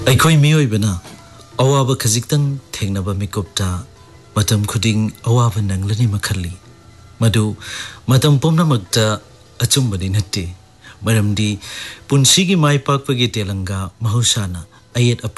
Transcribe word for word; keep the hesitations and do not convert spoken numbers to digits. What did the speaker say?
ꯑꯩꯈꯣꯏ ꯃꯤꯑꯣꯏꯕꯅ ꯑꯋꯥꯕ ꯈꯖꯤꯛꯇꯪ ꯊꯦꯡꯅꯕ ꯃꯤꯀꯨꯞꯇ ꯃꯇꯝ ꯈꯨꯗꯤꯡ ꯑꯋꯥꯕ ꯅꯪꯂꯅꯤ ꯃꯈꯜꯂꯤ ꯃꯗꯨ ꯃꯇꯝ ꯄꯨꯝꯅꯃꯛꯇ ꯑꯆꯨꯝꯕꯗꯤ ꯅꯠꯇꯦ ꯃꯔꯝꯗꯤ ꯄꯨꯟꯁꯤꯒꯤ ꯃꯥꯏ ꯄꯥꯛꯄꯒꯤ ꯇꯦꯂꯪꯒ ꯃꯍꯧꯁꯥꯅ ꯑꯌꯦꯠ